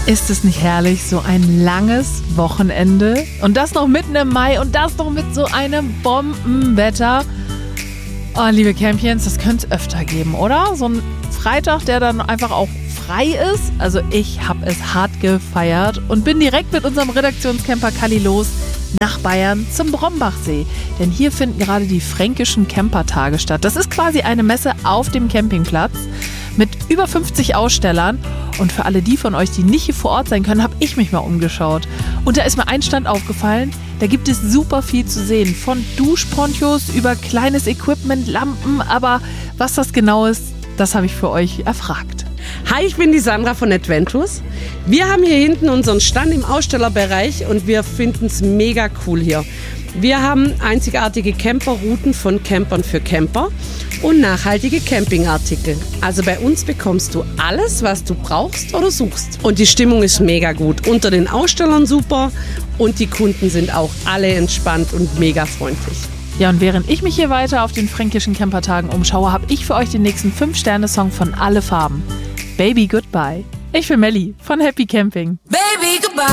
Ist es nicht herrlich, so ein langes Wochenende und das noch mitten im Mai und das noch mit so einem Bombenwetter? Oh, liebe Campions, das könnte es öfter geben, oder? So ein Freitag, der dann einfach auch frei ist. Also ich habe es hart gefeiert und bin direkt mit unserem Redaktionscamper Kalli los nach Bayern zum Brombachsee. Denn hier finden gerade die fränkischen Campertage statt. Das ist quasi eine Messe auf dem Campingplatz mit über 50 Ausstellern. Und für alle die von euch, die nicht hier vor Ort sein können, habe ich mich mal umgeschaut. Und da ist mir ein Stand aufgefallen, da gibt es super viel zu sehen. Von Duschponchos über kleines Equipment, Lampen. Aber was das genau ist, das habe ich für euch erfragt. Hi, ich bin die Sandra von Adventures. Wir haben hier hinten unseren Stand im Ausstellerbereich und wir finden es mega cool hier. Wir haben einzigartige Camperrouten von Campern für Camper und nachhaltige Campingartikel. Also bei uns bekommst du alles, was du brauchst oder suchst. Und die Stimmung ist mega gut. Unter den Ausstellern super und die Kunden sind auch alle entspannt und mega freundlich. Ja, und während ich mich hier weiter auf den fränkischen Campertagen umschaue, habe ich für euch den nächsten 5-Sterne-Song von Alle Farben. Baby Goodbye. Ich bin Melli von Happy Camping. Baby Goodbye.